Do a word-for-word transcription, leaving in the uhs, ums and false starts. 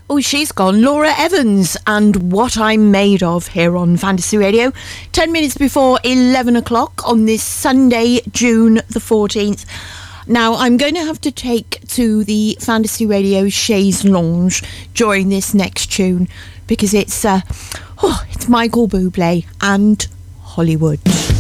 Oh, she's gone. Laura Evans and What I'm Made Of here on Fantasy Radio. Ten minutes before eleven o'clock on this Sunday, June the fourteenth. Now, I'm going to have to take to the Fantasy Radio chaise lounge during this next tune because it's, uh, oh, it's Michael Bublé and Hollywood.